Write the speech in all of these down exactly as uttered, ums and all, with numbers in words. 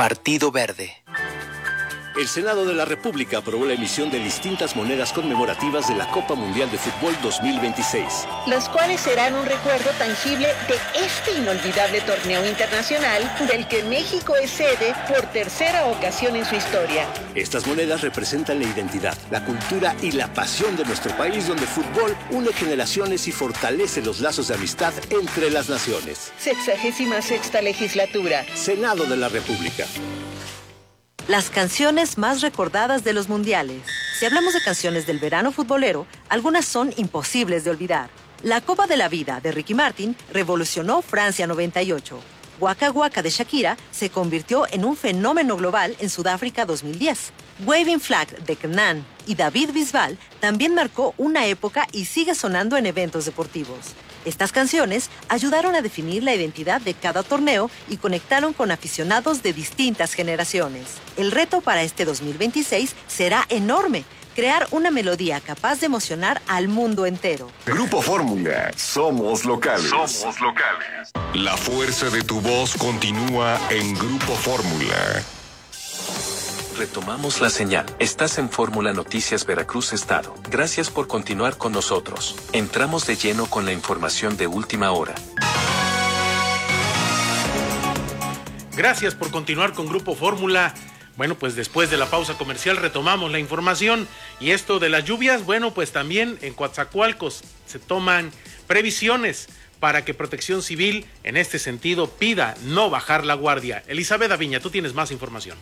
Partido Verde. El Senado de la República aprobó la emisión de distintas monedas conmemorativas de la Copa Mundial de Fútbol dos mil veintiséis. Las cuales serán un recuerdo tangible de este inolvidable torneo internacional del que México es sede por tercera ocasión en su historia. Estas monedas representan la identidad, la cultura y la pasión de nuestro país, donde el fútbol une generaciones y fortalece los lazos de amistad entre las naciones. Sexagésima sexta legislatura. Senado de la República. Las canciones más recordadas de los mundiales. Si hablamos de canciones del verano futbolero, algunas son imposibles de olvidar. La Copa de la Vida, de Ricky Martin, revolucionó Francia noventa y ocho. Waka Waka, de Shakira, se convirtió en un fenómeno global en Sudáfrica dos mil diez. Waving Flag, de Kenan y David Bisbal, también marcó una época y sigue sonando en eventos deportivos. Estas canciones ayudaron a definir la identidad de cada torneo y conectaron con aficionados de distintas generaciones. El reto para este dos mil veintiséis será enorme: crear una melodía capaz de emocionar al mundo entero. Grupo Fórmula, somos locales. Somos locales. La fuerza de tu voz continúa en Grupo Fórmula. Retomamos la señal. Estás en Fórmula Noticias Veracruz Estado. Gracias por continuar con nosotros. Entramos de lleno con la información de última hora. Gracias por continuar con Grupo Fórmula. Bueno, pues después de la pausa comercial retomamos la información. Y esto de las lluvias, bueno, pues también en Coatzacoalcos se toman previsiones para que Protección Civil en este sentido pida no bajar la guardia. Elizabeth Aviña, tú tienes más información.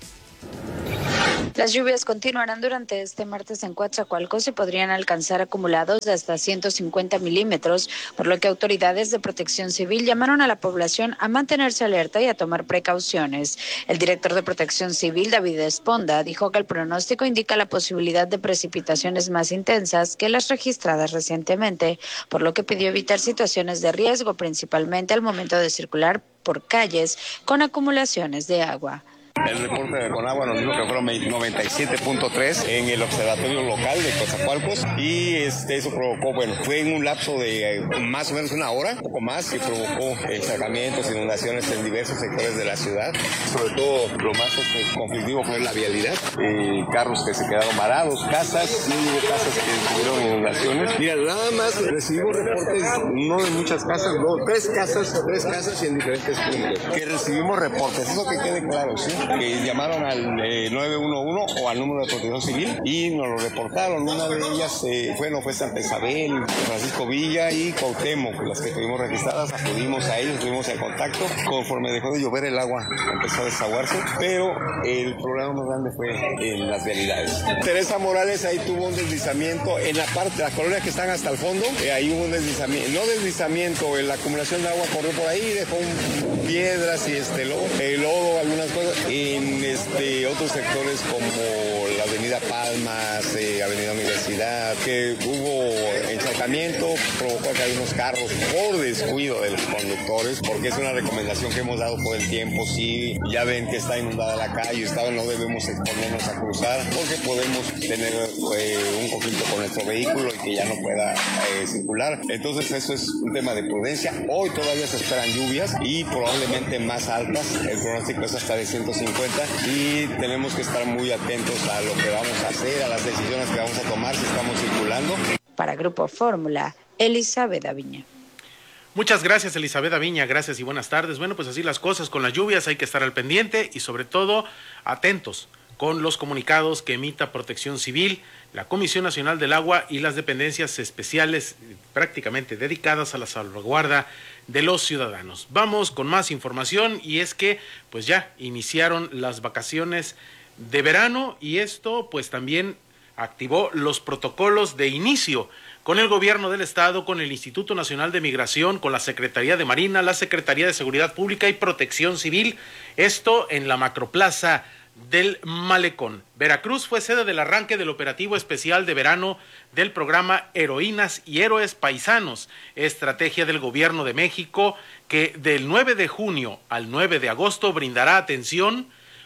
Las lluvias continuarán durante este martes en Coatzacoalcos y podrían alcanzar acumulados de hasta ciento cincuenta milímetros, por lo que autoridades de Protección Civil llamaron a la población a mantenerse alerta y a tomar precauciones. El director de Protección Civil, David Esponda, dijo que el pronóstico indica la posibilidad de precipitaciones más intensas que las registradas recientemente, por lo que pidió evitar situaciones de riesgo, principalmente al momento de circular por calles con acumulaciones de agua. El reporte de Conagua nos dijo que fueron noventa y siete punto tres en el observatorio local de Coatzacoalcos y este, eso provocó, bueno, fue en un lapso de eh, más o menos una hora, un poco más, que provocó encharcamientos, inundaciones en diversos sectores de la ciudad. Sobre todo lo más este, conflictivo fue la vialidad, eh, carros que se quedaron varados, casas, no hubo casas que tuvieron inundaciones. Mira, nada más recibimos reportes, no de muchas casas, no, tres casas, tres casas y en diferentes puntos. Que recibimos reportes, eso que quede claro, ¿sí? Que llamaron al eh, nueve uno uno o al número de Protección Civil y nos lo reportaron. Una de ellas eh, fue, no fue Santa Isabel, Francisco Villa y Cuauhtémoc, las que tuvimos registradas. Acudimos a ellos, estuvimos en contacto. Conforme dejó de llover, el agua empezó a desaguarse, pero el problema más grande fue en las vialidades. Teresa Morales ahí tuvo un deslizamiento en la parte de las colonias que están hasta el fondo. Eh, ahí hubo un deslizamiento, no deslizamiento, eh, la acumulación de agua corrió por ahí, dejó un, piedras y este lodo, eh, lodo, algunas cosas. En este, otros sectores como la Avenida Palmas, eh, Avenida Universidad, que hubo encharcamiento, provocó que hay unos carros por descuido de los conductores, porque es una recomendación que hemos dado todo el tiempo. Si ya ven que está inundada la calle, está, no debemos exponernos a cruzar, porque podemos tener eh, un conflicto con nuestro vehículo y que ya no pueda eh, circular. Entonces eso es un tema de prudencia. Hoy todavía se esperan lluvias y probablemente más altas. El pronóstico es hasta de ciento cincuenta y tenemos que estar muy atentos a lo que vamos a hacer, a las decisiones que vamos a tomar si estamos circulando. Para Grupo Fórmula, Elizabeth Aviña. Muchas gracias, Elizabeth Aviña, gracias y buenas tardes. Bueno, pues así las cosas con las lluvias, hay que estar al pendiente y sobre todo atentos con los comunicados que emita Protección Civil, la Comisión Nacional del Agua y las dependencias especiales prácticamente dedicadas a la salvaguarda de los ciudadanos. Vamos con más información y es que pues ya iniciaron las vacaciones de verano y esto pues también activó los protocolos de inicio con el gobierno del estado, con el Instituto Nacional de Migración, con la Secretaría de Marina, la Secretaría de Seguridad Pública y Protección Civil, esto en la macroplaza del Malecón. Veracruz fue sede del arranque del operativo especial de verano del programa Heroínas y Héroes Paisanos, estrategia del Gobierno de México que del nueve de junio al nueve de agosto brindará atención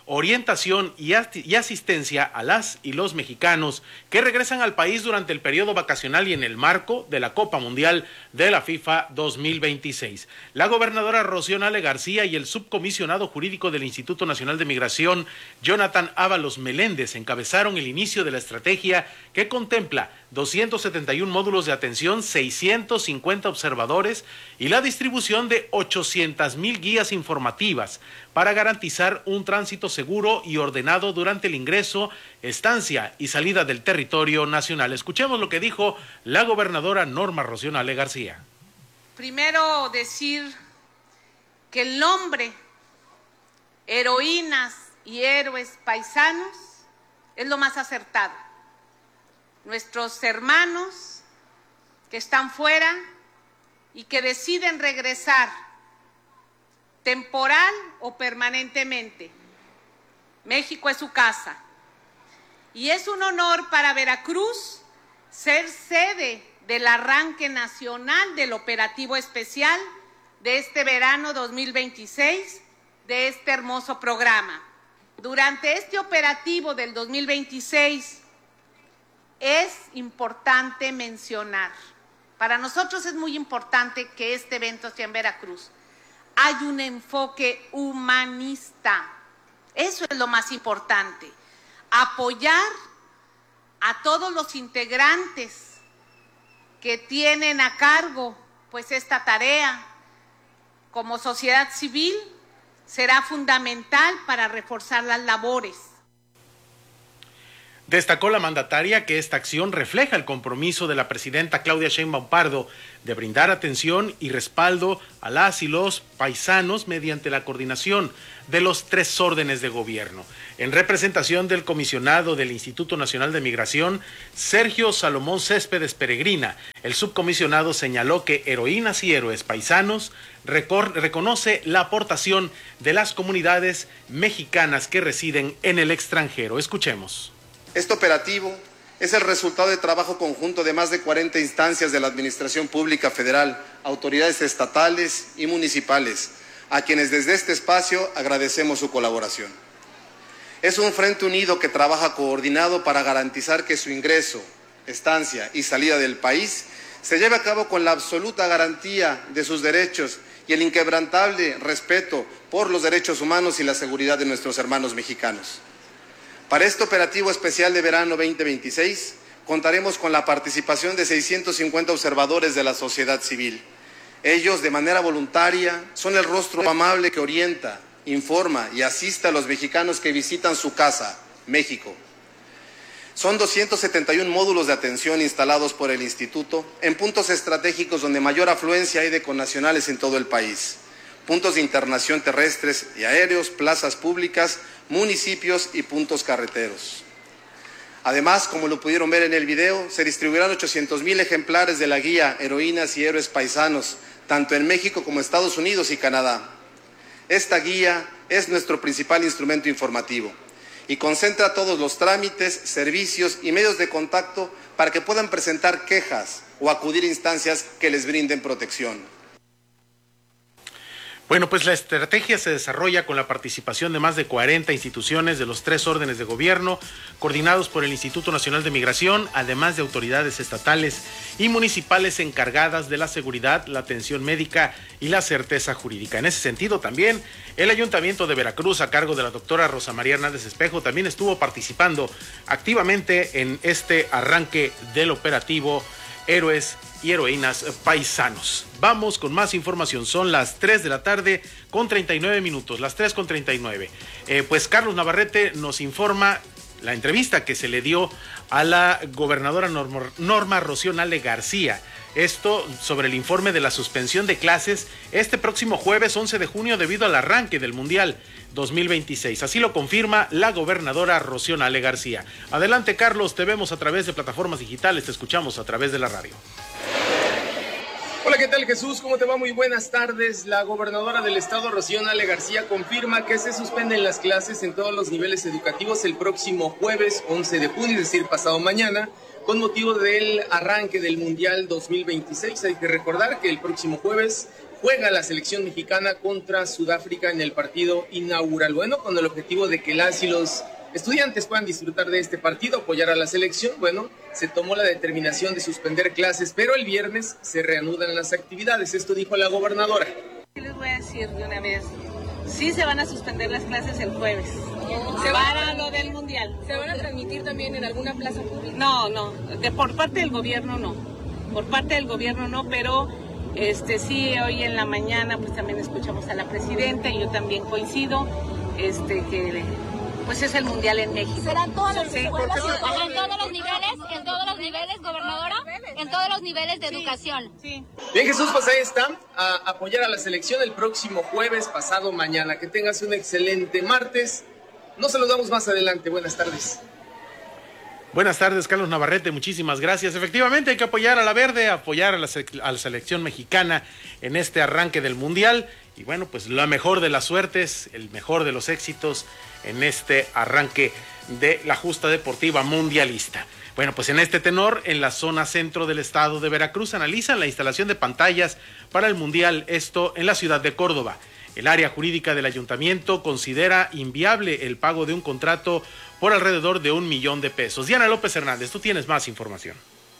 orientación y, y asistencia a las y los mexicanos que regresan al país durante el periodo vacacional y en el marco de la Copa Mundial de la FIFA dos mil veintiséis. La gobernadora Rocío Nale García y el subcomisionado jurídico del Instituto Nacional de Migración, Jonathan Ábalos Meléndez, encabezaron el inicio de la estrategia que contempla doscientos setenta y uno módulos de atención, seiscientos cincuenta observadores y la distribución de ochocientas mil guías informativas para garantizar un tránsito seguro y ordenado durante el ingreso, estancia y salida del territorio nacional. Escuchemos lo que dijo la gobernadora Norma Rocío Nale García. Primero decir que el nombre heroínas y héroes paisanos es lo más acertado. Nuestros hermanos que están fuera y que deciden regresar temporal o permanentemente. México es su casa y es un honor para Veracruz ser sede del arranque nacional del operativo especial de este verano dos mil veintiséis de este hermoso programa. Durante este operativo del dos mil veintiséis es importante mencionar, para nosotros es muy importante que este evento sea en Veracruz. Hay un enfoque humanista, eso es lo más importante, apoyar a todos los integrantes que tienen a cargo pues esta tarea como sociedad civil, será fundamental para reforzar las labores. Destacó la mandataria que esta acción refleja el compromiso de la presidenta Claudia Sheinbaum Pardo de brindar atención y respaldo a las y los paisanos mediante la coordinación de los tres órdenes de gobierno. En representación del comisionado del Instituto Nacional de Migración, Sergio Salomón Céspedes Peregrina, el subcomisionado señaló que heroínas y héroes paisanos reconoce la aportación de las comunidades mexicanas que residen en el extranjero. Escuchemos. Este operativo es el resultado de trabajo conjunto de más de cuarenta instancias de la Administración Pública Federal, autoridades estatales y municipales, a quienes desde este espacio agradecemos su colaboración. Es un frente unido que trabaja coordinado para garantizar que su ingreso, estancia y salida del país se lleve a cabo con la absoluta garantía de sus derechos y el inquebrantable respeto por los derechos humanos y la seguridad de nuestros hermanos mexicanos. Para este operativo especial de verano veinte veintiséis, contaremos con la participación de seiscientos cincuenta observadores de la sociedad civil. Ellos, de manera voluntaria, son el rostro amable que orienta, informa y asiste a los mexicanos que visitan su casa, México. Son doscientos setenta y uno módulos de atención instalados por el Instituto en puntos estratégicos donde mayor afluencia hay de connacionales en todo el país. Puntos de internación terrestres y aéreos, plazas públicas, municipios y puntos carreteros. Además, como lo pudieron ver en el video, se distribuirán ochocientos mil ejemplares de la guía Heroínas y Héroes Paisanos, tanto en México como Estados Unidos y Canadá. Esta guía es nuestro principal instrumento informativo y concentra todos los trámites, servicios y medios de contacto para que puedan presentar quejas o acudir a instancias que les brinden protección. Bueno, pues la estrategia se desarrolla con la participación de más de cuarenta instituciones de los tres órdenes de gobierno, coordinados por el Instituto Nacional de Migración, además de autoridades estatales y municipales encargadas de la seguridad, la atención médica y la certeza jurídica. En ese sentido, también el Ayuntamiento de Veracruz, a cargo de la doctora Rosa María Hernández Espejo, también estuvo participando activamente en este arranque del operativo Héroes y Heroínas Paisanos. Vamos con más información. Son las tres de la tarde con treinta y nueve minutos, las tres con treinta y nueve. Eh, pues Carlos Navarrete nos informa la entrevista que se le dio a la gobernadora Norma, Norma Rocío Nale García. Esto sobre el informe de la suspensión de clases este próximo jueves once de junio debido al arranque del Mundial dos mil veintiséis. Así lo confirma la gobernadora Rocío Nale García. Adelante, Carlos, te vemos a través de plataformas digitales, te escuchamos a través de la radio. Hola, ¿qué tal, Jesús? ¿Cómo te va? Muy buenas tardes. La gobernadora del estado, Rocío Nale García, confirma que se suspenden las clases en todos los niveles educativos el próximo jueves once de junio, es decir, pasado mañana, con motivo del arranque del Mundial dos mil veintiséis. Hay que recordar que el próximo jueves juega la selección mexicana contra Sudáfrica en el partido inaugural. Bueno, con el objetivo de que las y los estudiantes puedan disfrutar de este partido, apoyar a la selección, bueno, se tomó la determinación de suspender clases, pero el viernes se reanudan las actividades. Esto dijo la gobernadora. Les voy a decir de una vez, sí se van a suspender las clases el jueves. ¿Se para lo del mundial. ¿Se van a transmitir también en alguna plaza pública? No, no, de, por parte del gobierno no. Por parte del gobierno no, pero este sí, hoy en la mañana pues también escuchamos a la presidenta y yo también coincido este que pues es el mundial en México. ¿Serán todas las sí. escuelas? ¿En todos los niveles? ¿En todos los niveles, gobernadora? En todos los niveles de sí, educación. Sí. Bien, Jesús, pues ahí está, a apoyar a la selección el próximo jueves, pasado mañana. Que tengas un excelente martes. Nos saludamos más adelante. Buenas tardes. Buenas tardes, Carlos Navarrete, muchísimas gracias. Efectivamente, hay que apoyar a la verde, apoyar a la, a la selección mexicana en este arranque del Mundial. Y bueno, pues la mejor de las suertes, el mejor de los éxitos en este arranque de la justa deportiva mundialista. Bueno, pues en este tenor, en la zona centro del estado de Veracruz, analizan la instalación de pantallas para el Mundial, esto en la ciudad de Córdoba. El área jurídica del ayuntamiento considera inviable el pago de un contrato por alrededor de un millón de pesos. Diana López Hernández, tú tienes más información.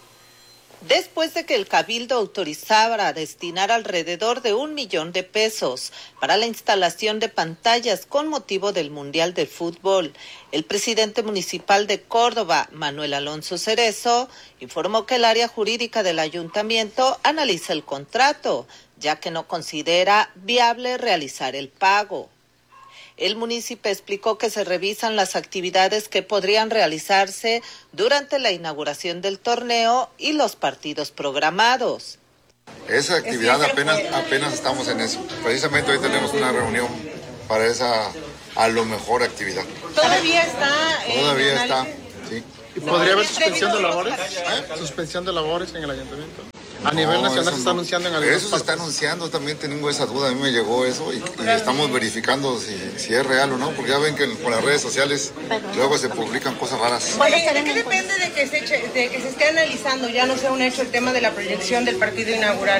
Después de que el Cabildo autorizara destinar alrededor de un millón de pesos para la instalación de pantallas con motivo del Mundial de Fútbol, el presidente municipal de Córdoba, Manuel Alonso Cerezo, informó que el área jurídica del ayuntamiento analiza el contrato, ya que no considera viable realizar el pago. El municipio explicó que se revisan las actividades que podrían realizarse durante la inauguración del torneo y los partidos programados. Esa actividad apenas, apenas estamos en eso. Precisamente hoy tenemos una reunión para esa a lo mejor actividad. Todavía está. Eh, Todavía está, sí. ¿Y podría haber suspensión de labores? ¿Eh? ¿Suspensión de labores en el ayuntamiento? A no, nivel nacional se no, está anunciando en algunas Eso se está anunciando, también tengo esa duda, a mí me llegó eso y, y estamos verificando si, si es real o no, porque ya ven que con las redes sociales luego se publican cosas raras. Oye, ¿de qué depende de que, se eche, de que se esté analizando, ya no sea un hecho el tema de la proyección del partido inaugural?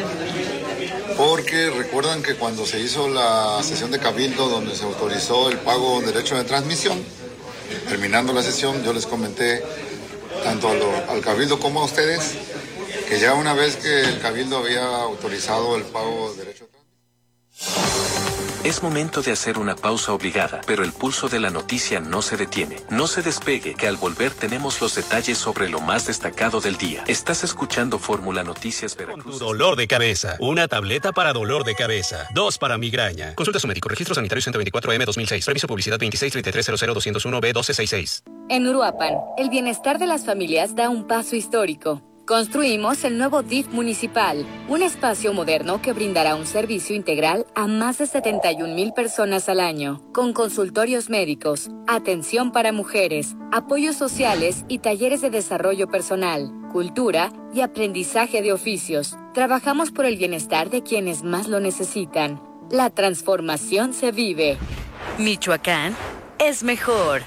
Porque recuerdan que cuando se hizo la sesión de Cabildo donde se autorizó el pago de derecho de transmisión, terminando la sesión yo les comenté tanto al, al Cabildo como a ustedes que ya una vez que el Cabildo había autorizado el pago de derecho de transmisión. Es momento de hacer una pausa obligada, pero el pulso de la noticia no se detiene. No se despegue, que al volver tenemos los detalles sobre lo más destacado del día. Estás escuchando Fórmula Noticias Veracruz. Dolor de cabeza. Una tableta para dolor de cabeza. Dos para migraña. Consulta a su médico. Registro sanitario ciento veinticuatro M dos mil seis. Previso publicidad veintiséis treinta y tres cero cero doscientos uno B doce sesenta y seis. En Uruapan, el bienestar de las familias da un paso histórico. Construimos el nuevo D I F municipal, un espacio moderno que brindará un servicio integral a más de setenta y un mil personas al año, con consultorios médicos, atención para mujeres, apoyos sociales y talleres de desarrollo personal, cultura y aprendizaje de oficios. Trabajamos por el bienestar de quienes más lo necesitan. La transformación se vive. Michoacán es mejor.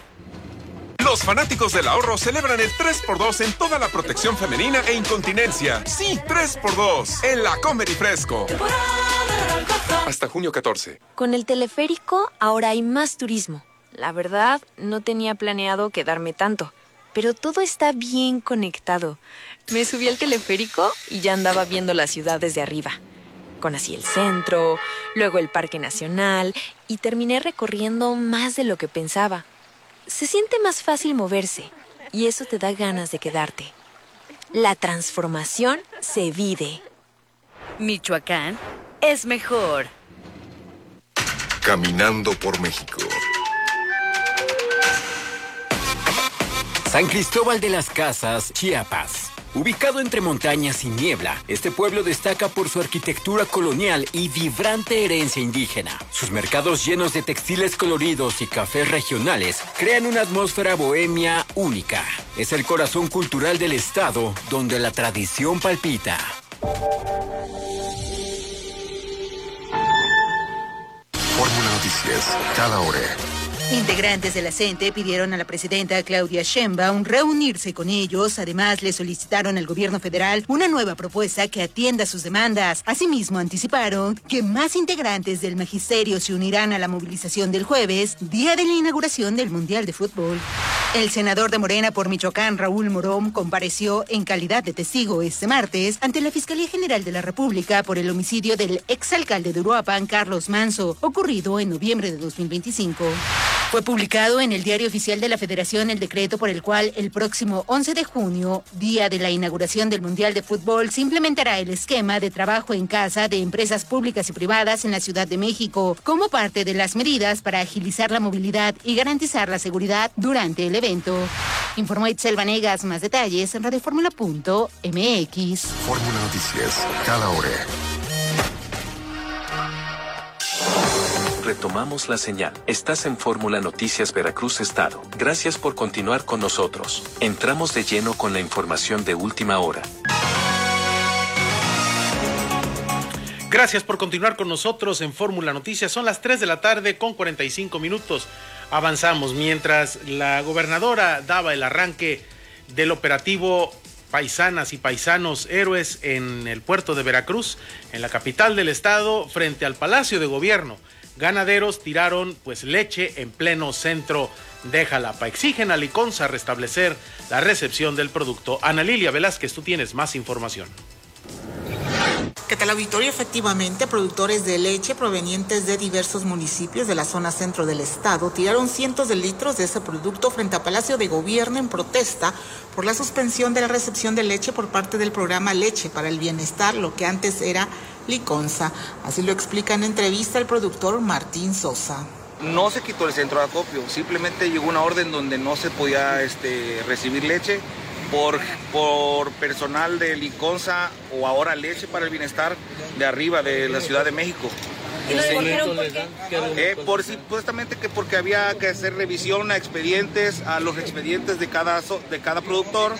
Los fanáticos del ahorro celebran el tres por dos en toda la protección femenina e incontinencia. Sí, tres por dos en la Comer y Fresco. Hasta junio catorce. Con el teleférico ahora hay más turismo. La verdad, no tenía planeado quedarme tanto, pero todo está bien conectado. Me subí al teleférico y ya andaba viendo la ciudad desde arriba. Conocí el centro, luego el Parque Nacional y terminé recorriendo más de lo que pensaba. Se siente más fácil moverse y eso te da ganas de quedarte. La transformación se vive. Michoacán es mejor. Caminando por México. San Cristóbal de las Casas, Chiapas. Ubicado entre montañas y niebla, este pueblo destaca por su arquitectura colonial y vibrante herencia indígena. Sus mercados llenos de textiles coloridos y cafés regionales crean una atmósfera bohemia única. Es el corazón cultural del estado, donde la tradición palpita. Fórmula Noticias, cada hora. Integrantes de la CENTE pidieron a la presidenta Claudia Sheinbaum reunirse con ellos. Además, le solicitaron al gobierno federal una nueva propuesta que atienda sus demandas. Asimismo, anticiparon que más integrantes del magisterio se unirán a la movilización del jueves, día de la inauguración del Mundial de Fútbol. El senador de Morena por Michoacán, Raúl Morón, compareció en calidad de testigo este martes ante la Fiscalía General de la República por el homicidio del exalcalde de Uruapan, Carlos Manso, ocurrido en noviembre de dos mil veinticinco. Fue publicado en el Diario Oficial de la Federación el decreto por el cual el próximo once de junio, día de la inauguración del Mundial de Fútbol, se implementará el esquema de trabajo en casa de empresas públicas y privadas en la Ciudad de México, como parte de las medidas para agilizar la movilidad y garantizar la seguridad durante el evento. Informó Itzel Vanegas. Más detalles en radioformula punto m x. Fórmula Noticias, cada hora. Retomamos la señal. Estás en Fórmula Noticias Veracruz Estado. Gracias por continuar con nosotros. Entramos de lleno con la información de última hora. Gracias por continuar con nosotros en Fórmula Noticias. Son las tres de la tarde con cuarenta y cinco minutos. Avanzamos mientras la gobernadora daba el arranque del operativo Paisanas y Paisanos Héroes en el puerto de Veracruz, en la capital del estado, frente al Palacio de Gobierno. Ganaderos tiraron pues leche en pleno centro de Jalapa. Exigen a Liconza restablecer la recepción del producto. Ana Lilia Velázquez, tú tienes más información. ¿Qué tal, auditorio? Efectivamente, productores de leche provenientes de diversos municipios de la zona centro del estado tiraron cientos de litros de ese producto frente a Palacio de Gobierno en protesta por la suspensión de la recepción de leche por parte del programa Leche para el Bienestar, lo que antes era Liconza. Así lo explica en entrevista el productor Martín Sosa. No se quitó el centro de acopio, simplemente llegó una orden donde no se podía este, recibir leche por, por personal de Liconza o ahora Leche para el Bienestar de arriba de la Ciudad de México. ¿Y lo dijeron por qué? Eh, por supuestamente que porque había que hacer revisión a expedientes, a los expedientes de cada, de cada productor,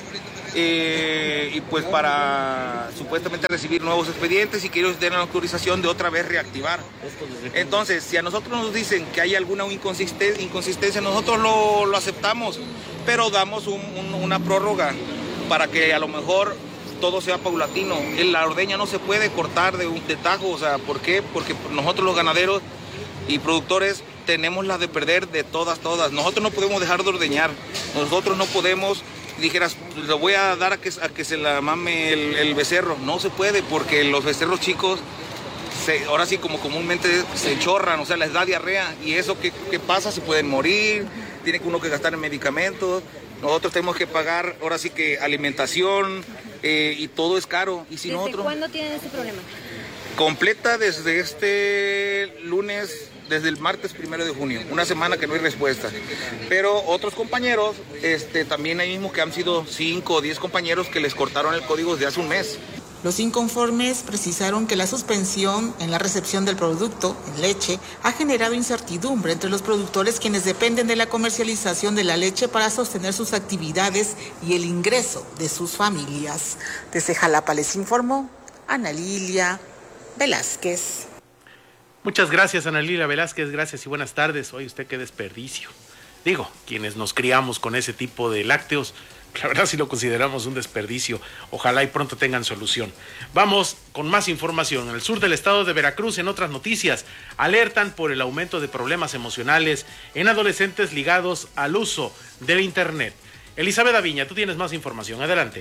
eh, y pues para supuestamente recibir nuevos expedientes y que ellos den la autorización de otra vez reactivar. Entonces, si a nosotros nos dicen que hay alguna inconsisten- inconsistencia, nosotros lo, lo aceptamos, pero damos un, un, una prórroga para que a lo mejor todo sea paulatino. La ordeña no se puede cortar de, de tajo, o sea, ¿por qué? Porque nosotros los ganaderos y productores tenemos la de perder de todas, todas. Nosotros no podemos dejar de ordeñar, nosotros no podemos, dijeras, le voy a dar a que, a que se la mame el, el becerro. No se puede, porque los becerros chicos, se, ahora sí como comúnmente se chorran, o sea, les da diarrea, y eso ¿qué, qué pasa? Se pueden morir, tiene uno que gastar en medicamentos. Nosotros tenemos que pagar, ahora sí que alimentación, eh, y todo es caro. Y si ¿Desde nosotros... cuándo tienen ese problema? Completa desde este lunes, desde el martes primero de junio, una semana que no hay respuesta. Pero otros compañeros, este, también hay mismo que han sido cinco o diez compañeros que les cortaron el código desde hace un mes. Los inconformes precisaron que la suspensión en la recepción del producto en leche ha generado incertidumbre entre los productores, quienes dependen de la comercialización de la leche para sostener sus actividades y el ingreso de sus familias. Desde Jalapa les informó Ana Lilia Velázquez. Muchas gracias, Ana Lilia Velázquez, gracias y buenas tardes. Oye, usted qué desperdicio. Digo, quienes nos criamos con ese tipo de lácteos, la verdad sí lo consideramos un desperdicio. Ojalá y pronto tengan solución. Vamos con más información. En el sur del estado de Veracruz, en otras noticias, alertan por el aumento de problemas emocionales en adolescentes ligados al uso del internet. Elizabeth Aviña, tú tienes más información. Adelante.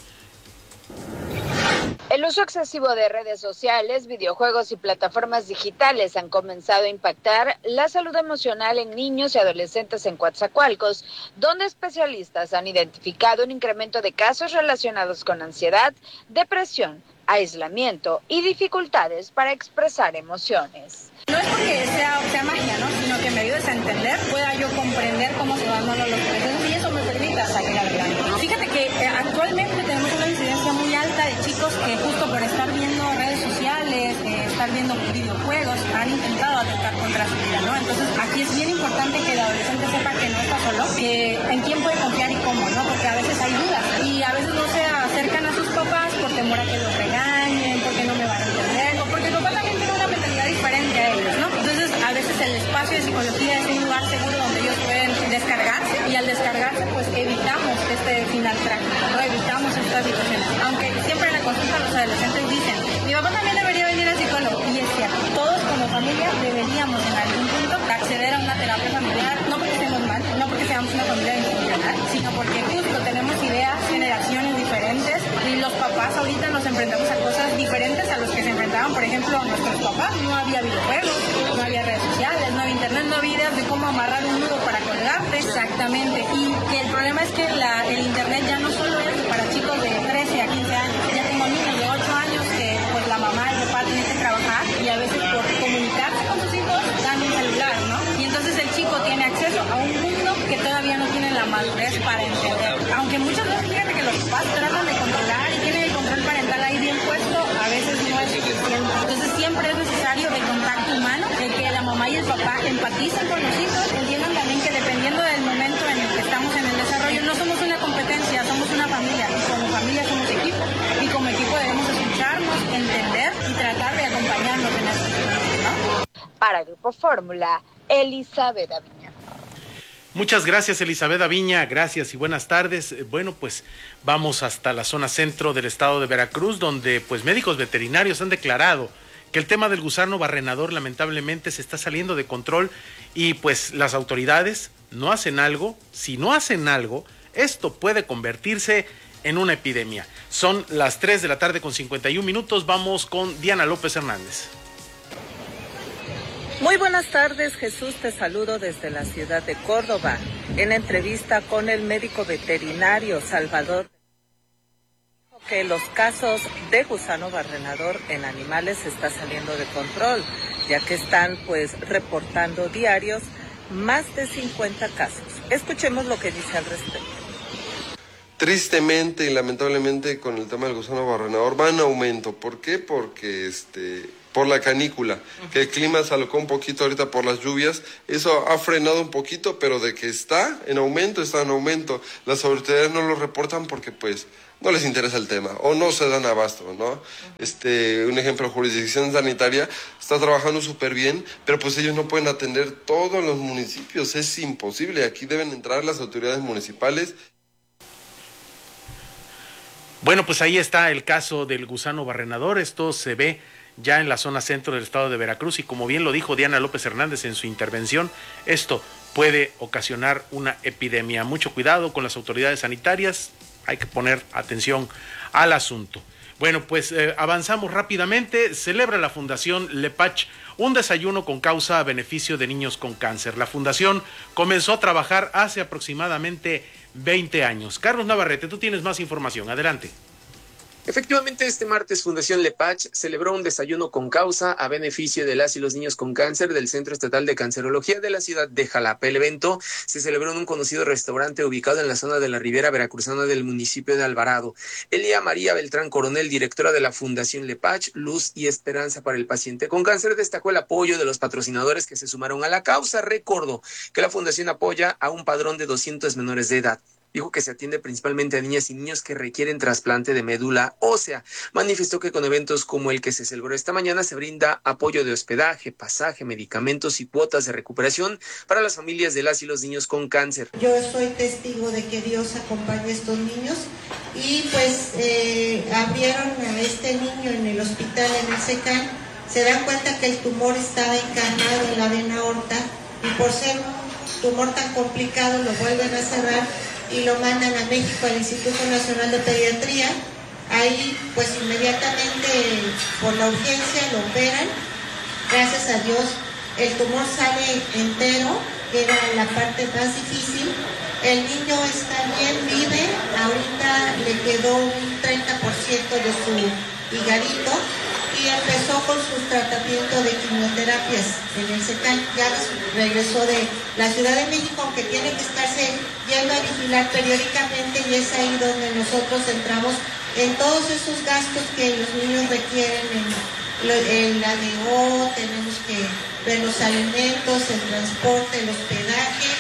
El uso excesivo de redes sociales, videojuegos y plataformas digitales han comenzado a impactar la salud emocional en niños y adolescentes en Coatzacoalcos, donde especialistas han identificado un incremento de casos relacionados con ansiedad, depresión, aislamiento y dificultades para expresar emociones. No es porque sea, sea magia, ¿no? Sino que me ayudes a entender, pueda yo comprender cómo se van dando los procesos y eso me permite salir adelante. Fíjate que eh, actualmente tenemos una incidencia muy alta de chicos que justo por estar viendo redes sociales, eh, estar viendo videojuegos, han intentado atentar contra su vida, ¿no? Entonces aquí es bien importante que el adolescente sepa que no está solo, que en quién puede confiar y cómo, ¿no? Porque a veces hay dudas y a veces no se acercan a sus papás por temor a que los regañen, porque no me van a entender, o porque el papá también tiene una mentalidad diferente a ellos, ¿no? Entonces a veces el espacio es psicología es un lugar seguro donde ellos pueden descargarse y al descargarse pues evitamos este final trágico, ¿no? Evitamos estas situaciones. Aunque siempre en la consulta los adolescentes dicen, mi papá también debería venir al psicólogo, y es cierto, todos como familia deberíamos en algún punto acceder a una terapia familiar, no porque estemos mal, no porque seamos una familia disfuncional, sino porque justo tenemos ideas, generaciones diferentes, y los papás ahorita nos enfrentamos a cosas diferentes a los que se enfrentaban, por ejemplo, nuestros papás. No había videojuegos, no había redes sociales, no había internet, no había ideas de cómo amarrar un nudo para colgarte. Exactamente, y que el problema es que la, el internet ya no solo es para chicos de trece a quince años, ya tengo niños de ocho años que pues la mamá y el papá tienen que trabajar y a veces por comunicarse con sus hijos dan un celular, ¿no? Y entonces el chico tiene acceso a un mundo que todavía no tiene la madurez para entender. Aunque muchas veces fíjate que los papás tratan de controlar y tienen el control parental ahí bien puesto, a veces no es suficiente. Entonces siempre es necesario el contacto humano, el que la mamá y el papá empaticen con los hijos, entiendan también que dependiendo del momento en el que estamos en el desarrollo, no somos una competencia, somos una familia, y como familia somos equipo, y como equipo debemos escucharnos, entender y tratar de acompañarnos en este proceso, ¿no? Para Grupo Fórmula, Elizabeth Aviña. Muchas gracias, Elizabeth Aviña, gracias y buenas tardes. Bueno, pues vamos hasta la zona centro del estado de Veracruz, donde pues médicos veterinarios han declarado que el tema del gusano barrenador lamentablemente se está saliendo de control y pues las autoridades no hacen algo. Si no hacen algo, esto puede convertirse en una epidemia. Son las tres de la tarde con cincuenta y un minutos, vamos con Diana López Hernández. Muy buenas tardes, Jesús, te saludo desde la ciudad de Córdoba. En entrevista con el médico veterinario Salvador, que los casos de gusano barrenador en animales se está saliendo de control, ya que están pues reportando diarios más de cincuenta casos. Escuchemos lo que dice al respecto. Tristemente y lamentablemente con el tema del gusano barrenador va en aumento. ¿Por qué? Porque este... por la canícula, que el clima se alocó un poquito ahorita por las lluvias, eso ha frenado un poquito, pero de que está en aumento, está en aumento. Las autoridades no lo reportan porque pues no les interesa el tema o no se dan abasto, ¿no? Este, un ejemplo, jurisdicción sanitaria está trabajando súper bien, pero pues ellos no pueden atender todos los municipios, es imposible. Aquí deben entrar las autoridades municipales. Bueno, pues ahí está el caso del gusano barrenador. Esto se ve ya en la zona centro del estado de Veracruz y como bien lo dijo Diana López Hernández en su intervención, esto puede ocasionar una epidemia. Mucho cuidado con las autoridades sanitarias, hay que poner atención al asunto. Bueno, pues eh, avanzamos rápidamente. Celebra la Fundación Lepach un desayuno con causa a beneficio de niños con cáncer. La fundación comenzó a trabajar hace aproximadamente veinte años. Carlos Navarrete, tú tienes más información. Adelante. Efectivamente, este martes Fundación Lepach celebró un desayuno con causa a beneficio de las y los niños con cáncer del Centro Estatal de Cancerología de la ciudad de Jalapa. El evento se celebró en un conocido restaurante ubicado en la zona de la Ribera Veracruzana del municipio de Alvarado. Elia María Beltrán Coronel, directora de la Fundación Lepach, Luz y Esperanza para el Paciente con Cáncer, destacó el apoyo de los patrocinadores que se sumaron a la causa. Recordó que la fundación apoya a un padrón de doscientos menores de edad. Dijo que se atiende principalmente a niñas y niños que requieren trasplante de médula ósea. Manifestó que con eventos como el que se celebró esta mañana se brinda apoyo de hospedaje, pasaje, medicamentos y cuotas de recuperación para las familias de las y los niños con cáncer. Yo soy testigo de que Dios acompaña a estos niños y pues eh, abrieron a este niño en el hospital, en el SECAN. Se dan cuenta que el tumor estaba encarnado en la vena aorta y por ser un tumor tan complicado lo vuelven a cerrar y lo mandan a México al Instituto Nacional de Pediatría. Ahí pues inmediatamente por la urgencia lo operan. Gracias a Dios el tumor sale entero, que era la parte más difícil. El niño está bien, vive, ahorita le quedó un treinta por ciento de su higadito y empezó con su tratamiento de quimioterapias en el SECAN. Ya regresó de la Ciudad de México, aunque tiene que estarse yendo a vigilar periódicamente, y es ahí donde nosotros entramos en todos esos gastos que los niños requieren, en el A D O, tenemos que ver los alimentos, el transporte, el hospedaje,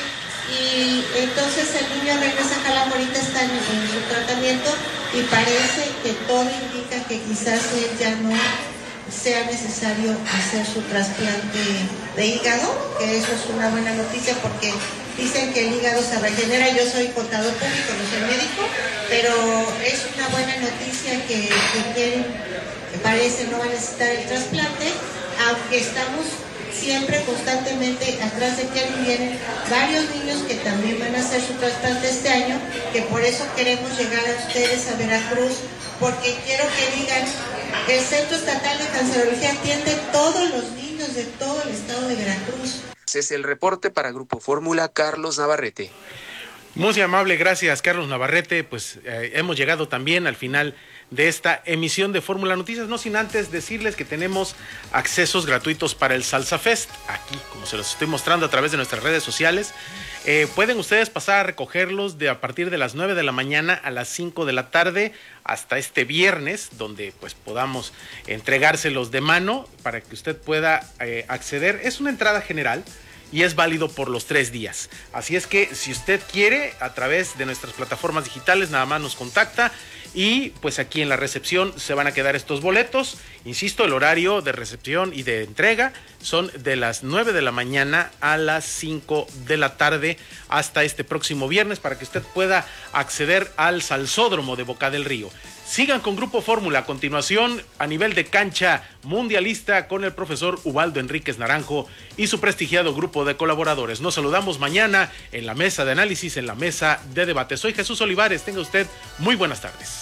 y entonces el niño regresa a Jalapa, ahorita está en, en su tratamiento y parece que todo indica que quizás él ya no, sea necesario hacer su trasplante de hígado, que eso es una buena noticia porque dicen que el hígado se regenera. Yo soy contador público, no soy médico, pero es una buena noticia que, que quien parece no va a necesitar el trasplante, aunque estamos siempre constantemente atrás de que vienen varios niños que también van a hacer su trasplante este año, que por eso queremos llegar a ustedes a Veracruz, porque quiero que digan que el Centro Estatal de Cancerología atiende todos los niños de todo el estado de Veracruz. Es el reporte para Grupo Fórmula, Carlos Navarrete. Muy amable, gracias Carlos Navarrete. Pues eh, hemos llegado también al final de esta emisión de Fórmula Noticias, no sin antes decirles que tenemos accesos gratuitos para el Salsa Fest, aquí como se los estoy mostrando a través de nuestras redes sociales. Eh, pueden ustedes pasar a recogerlos de a partir de las nueve de la mañana a las cinco de la tarde hasta este viernes, donde pues podamos entregárselos de mano para que usted pueda eh, acceder. Es una entrada general y es válido por los tres días. Así es que si usted quiere, a través de nuestras plataformas digitales, nada más nos contacta y pues aquí en la recepción se van a quedar estos boletos. Insisto, el horario de recepción y de entrega son de las nueve de la mañana a las cinco de la tarde hasta este próximo viernes para que usted pueda acceder al Salsódromo de Boca del Río. Sigan con Grupo Fórmula. A continuación, a nivel de cancha mundialista con el profesor Ubaldo Enríquez Naranjo y su prestigiado grupo de colaboradores. Nos saludamos mañana en la mesa de análisis, en la mesa de debate. Soy Jesús Olivares. Tenga usted muy buenas tardes.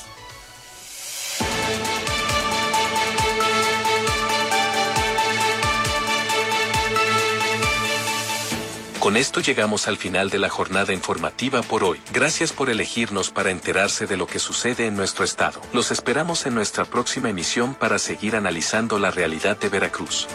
Con esto llegamos al final de la jornada informativa por hoy. Gracias por elegirnos para enterarse de lo que sucede en nuestro estado. Los esperamos en nuestra próxima emisión para seguir analizando la realidad de Veracruz.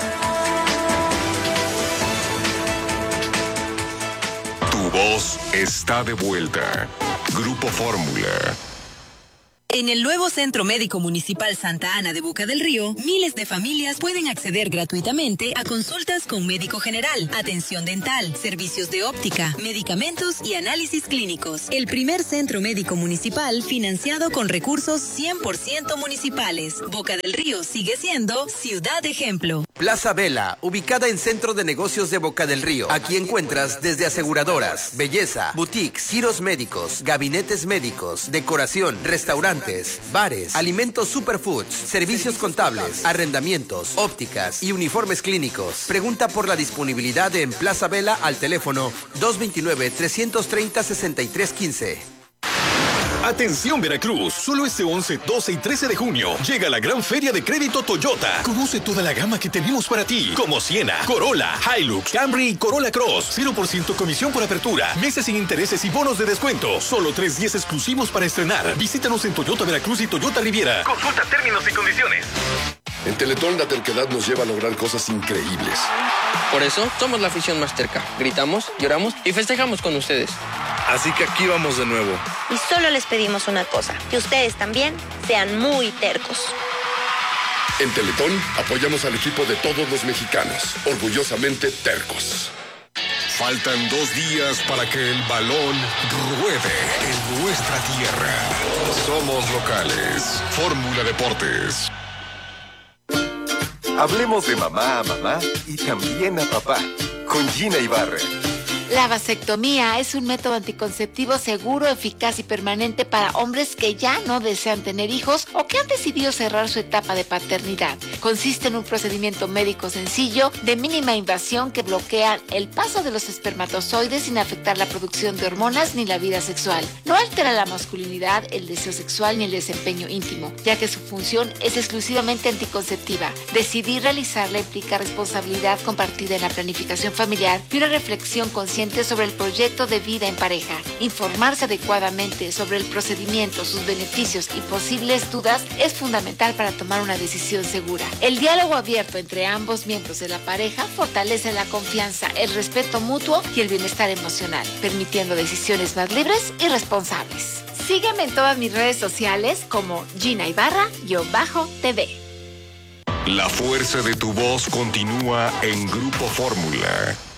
Tu voz está de vuelta. Grupo Fórmula. En el nuevo Centro Médico Municipal Santa Ana de Boca del Río, miles de familias pueden acceder gratuitamente a consultas con médico general, atención dental, servicios de óptica, medicamentos y análisis clínicos. El primer centro médico municipal financiado con recursos cien por ciento municipales. Boca del Río sigue siendo ciudad ejemplo. Plaza Vela, ubicada en Centro de Negocios de Boca del Río. Aquí encuentras desde aseguradoras, belleza, boutiques, giros médicos, gabinetes médicos, decoración, restaurantes, bares, alimentos superfoods, servicios contables, arrendamientos, ópticas y uniformes clínicos. Pregunta por la disponibilidad en Plaza Vela al teléfono dos dos nueve, tres tres cero, seis tres uno cinco. Atención Veracruz, solo este once, doce y trece de junio llega la gran feria de crédito Toyota. Conoce toda la gama que tenemos para ti, como Siena, Corolla, Hilux, Camry y Corolla Cross. cero por ciento comisión por apertura, meses sin intereses y bonos de descuento. Solo tres días exclusivos para estrenar. Visítanos en Toyota Veracruz y Toyota Riviera. Consulta términos y condiciones. En Teletón la terquedad nos lleva a lograr cosas increíbles. Por eso somos la afición más terca. Gritamos, lloramos y festejamos con ustedes. Así que aquí vamos de nuevo. Y solo les pedimos una cosa, que ustedes también sean muy tercos. En Teletón apoyamos al equipo de todos los mexicanos, orgullosamente tercos. Faltan dos días para que el balón ruede en nuestra tierra. Somos locales. Fórmula Deportes. Hablemos de mamá a mamá y también a papá, con Gina Ibarra. La vasectomía es un método anticonceptivo seguro, eficaz y permanente para hombres que ya no desean tener hijos o que han decidido cerrar su etapa de paternidad. Consiste en un procedimiento médico sencillo, de mínima invasión, que bloquea el paso de los espermatozoides sin afectar la producción de hormonas ni la vida sexual. No altera la masculinidad, el deseo sexual ni el desempeño íntimo, ya que su función es exclusivamente anticonceptiva. Decidir realizarla implica responsabilidad compartida en la planificación familiar y una reflexión consciente sobre el proyecto de vida en pareja. Informarse adecuadamente sobre el procedimiento, sus beneficios y posibles dudas es fundamental para tomar una decisión segura. El diálogo abierto entre ambos miembros de la pareja fortalece la confianza, el respeto mutuo y el bienestar emocional, permitiendo decisiones más libres y responsables. Sígueme en todas mis redes sociales como Gina Ibarra-T V. La fuerza de tu voz continúa en Grupo Fórmula.